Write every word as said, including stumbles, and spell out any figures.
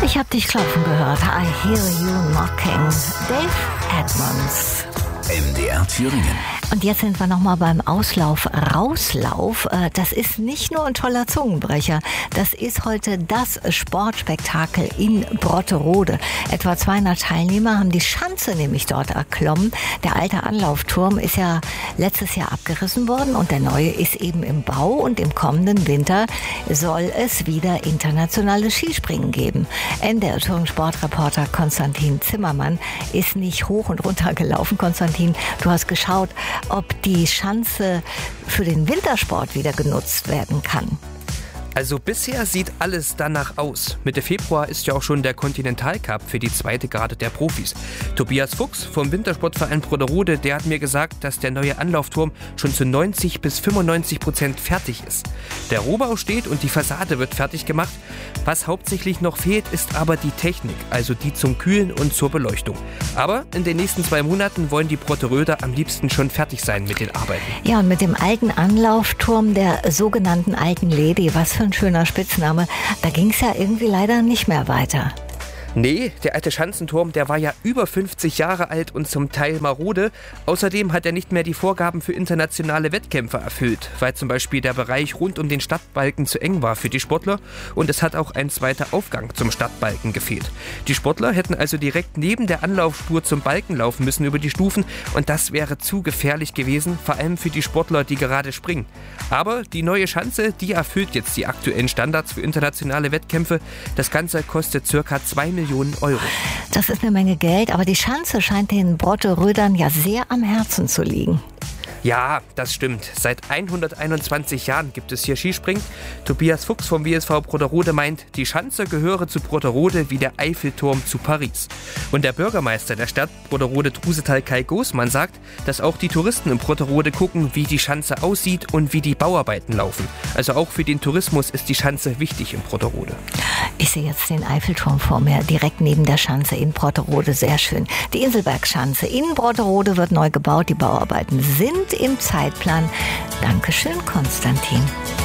Ich hab dich klopfen gehört. I hear you knocking. Dave Edmunds. M D R Thüringen. Und jetzt sind wir nochmal beim Auslauf, Rauslauf. Das ist nicht nur ein toller Zungenbrecher. Das ist heute das Sportspektakel in Brotterode. Etwa zweihundert Teilnehmer haben die Schanze nämlich dort erklommen. Der alte Anlaufturm ist ja letztes Jahr abgerissen worden und der neue ist eben im Bau. Und im kommenden Winter soll es wieder internationales Skispringen geben. N D R-Tourensportreporter Konstantin Zimmermann ist nicht hoch und runter gelaufen. Konstantin, du hast geschaut, ob die Schanze für den Wintersport wieder genutzt werden kann. Also bisher sieht alles danach aus. Mitte Februar ist ja auch schon der Continental Cup für die zweite Garde der Profis. Tobias Fuchs vom Wintersportverein Brotterode, der hat mir gesagt, dass der neue Anlaufturm schon zu neunzig bis fünfundneunzig Prozent fertig ist. Der Rohbau steht und die Fassade wird fertig gemacht. Was hauptsächlich noch fehlt, ist aber die Technik, also die zum Kühlen und zur Beleuchtung. Aber in den nächsten zwei Monaten wollen die Brotteröder am liebsten schon fertig sein mit den Arbeiten. Ja, und mit dem alten Anlaufturm der sogenannten Alten Lady, was für ein schöner Spitzname, da ging es ja irgendwie leider nicht mehr weiter. Nee, der alte Schanzenturm, der war ja über fünfzig Jahre alt und zum Teil marode. Außerdem hat er nicht mehr die Vorgaben für internationale Wettkämpfe erfüllt, weil zum Beispiel der Bereich rund um den Stadtbalken zu eng war für die Sportler und es hat auch ein zweiter Aufgang zum Stadtbalken gefehlt. Die Sportler hätten also direkt neben der Anlaufspur zum Balken laufen müssen über die Stufen und das wäre zu gefährlich gewesen, vor allem für die Sportler, die gerade springen. Aber die neue Schanze, die erfüllt jetzt die aktuellen Standards für internationale Wettkämpfe. Das Ganze kostet ca. zwei Millionen Euro. Das ist eine Menge Geld, aber die Schanze scheint den Brotterödern ja sehr am Herzen zu liegen. Ja, das stimmt. Seit hunderteinundzwanzig Jahren gibt es hier Skispringen. Tobias Fuchs vom W S V Brotterode meint, die Schanze gehöre zu Brotterode wie der Eiffelturm zu Paris. Und der Bürgermeister der Stadt Brotterode Trusetal Kai Gosmann sagt, dass auch die Touristen in Brotterode gucken, wie die Schanze aussieht und wie die Bauarbeiten laufen. Also auch für den Tourismus ist die Schanze wichtig in Brotterode. Ich sehe jetzt den Eiffelturm vor mir, direkt neben der Schanze in Brotterode. Sehr schön. Die Inselbergschanze in Brotterode wird neu gebaut. Die Bauarbeiten sind im Zeitplan. Dankeschön, Konstantin.